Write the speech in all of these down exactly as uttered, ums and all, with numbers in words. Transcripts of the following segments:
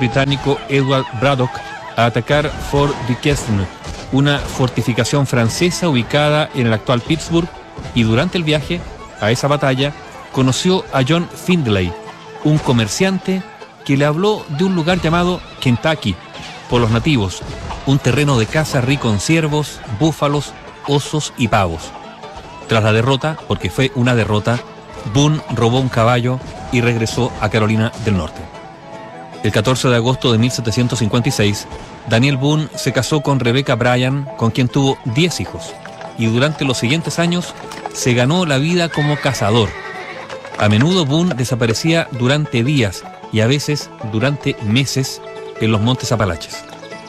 británico Edward Braddock a atacar Fort Duquesne, una fortificación francesa ubicada en el actual Pittsburgh, y durante el viaje a esa batalla conoció a John Findlay, un comerciante que le habló de un lugar llamado Kentucky por los nativos, un terreno de caza rico en ciervos, búfalos, osos y pavos. Tras la derrota, porque fue una derrota, Boone robó un caballo y regresó a Carolina del Norte. El catorce de agosto de mil setecientos cincuenta y seis, Daniel Boone se casó con Rebecca Bryan, con quien tuvo diez hijos, y durante los siguientes años se ganó la vida como cazador. A menudo Boone desaparecía durante días y a veces durante meses en los montes Apalaches.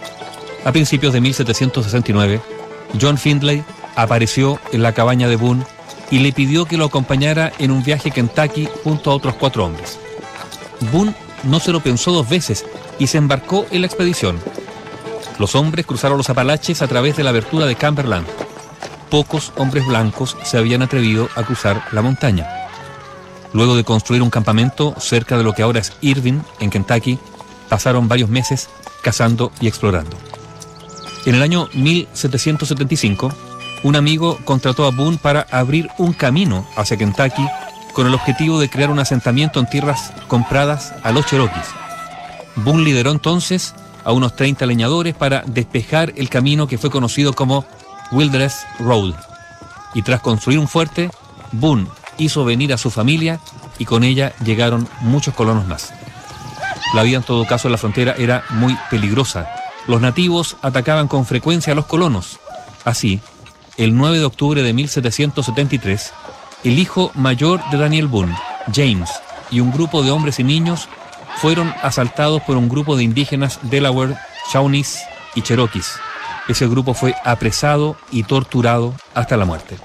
A principios de mil setecientos sesenta y nueve, John Findlay apareció en la cabaña de Boone y le pidió que lo acompañara en un viaje a Kentucky junto a otros cuatro hombres. Boone no se lo pensó dos veces y se embarcó en la expedición. Los hombres cruzaron los Apalaches a través de la abertura de Cumberland. Pocos hombres blancos se habían atrevido a cruzar la montaña. Luego de construir un campamento cerca de lo que ahora es Irving, en Kentucky, pasaron varios meses cazando y explorando. En el año mil setecientos setenta y cinco, un amigo contrató a Boone para abrir un camino hacia Kentucky con el objetivo de crear un asentamiento en tierras compradas a los cherokees. Boone lideró entonces a unos treinta leñadores para despejar el camino que fue conocido como Wilderness Road. Y tras construir un fuerte, Boone hizo venir a su familia y con ella llegaron muchos colonos más. La vida en todo caso en la frontera era muy peligrosa. Los nativos atacaban con frecuencia a los colonos. Así, el nueve de octubre de mil setecientos setenta y tres, el hijo mayor de Daniel Boone, James, y un grupo de hombres y niños fueron asaltados por un grupo de indígenas Delaware, Shawnees y Cherokees. Ese grupo fue apresado y torturado hasta la muerte.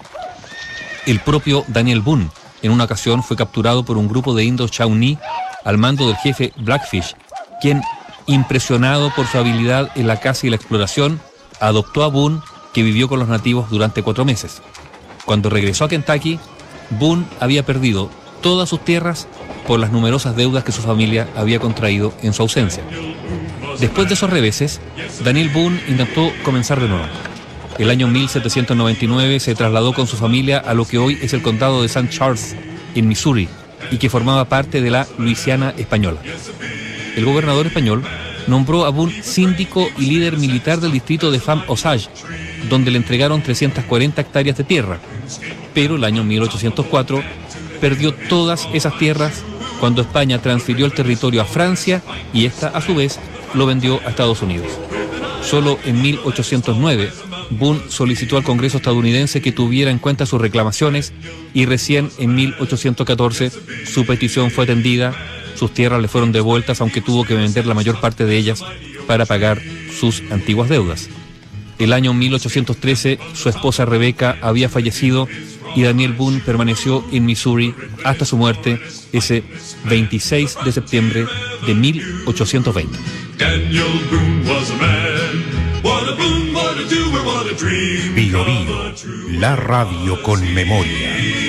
El propio Daniel Boone, en una ocasión, fue capturado por un grupo de indios Shawnee al mando del jefe Blackfish, quien, impresionado por su habilidad en la caza y la exploración, adoptó a Boone, que vivió con los nativos durante cuatro meses. Cuando regresó a Kentucky, Boone había perdido todas sus tierras por las numerosas deudas que su familia había contraído en su ausencia. Después de esos reveses, Daniel Boone intentó comenzar de nuevo. El año mil setecientos noventa y nueve se trasladó con su familia a lo que hoy es el condado de Saint Charles, en Missouri, y que formaba parte de la Luisiana española. El gobernador español nombró a Boone síndico y líder militar del distrito de Femme Osage, donde le entregaron trescientas cuarenta hectáreas de tierra. Pero el año mil ochocientos cuatro perdió todas esas tierras cuando España transfirió el territorio a Francia y esta, a su vez, lo vendió a Estados Unidos. Solo en mil ochocientos nueve, Boone solicitó al Congreso estadounidense que tuviera en cuenta sus reclamaciones y recién en mil ochocientos catorce su petición fue atendida, sus tierras le fueron devueltas, aunque tuvo que vender la mayor parte de ellas para pagar sus antiguas deudas. El año mil ochocientos trece, su esposa Rebecca había fallecido y Daniel Boone permaneció en Missouri hasta su muerte ese veintiséis de septiembre de mil ochocientos veinte. Daniel Boone was a man. What a Boone, what a doer, what a dream. Bio Bio, la radio con memoria.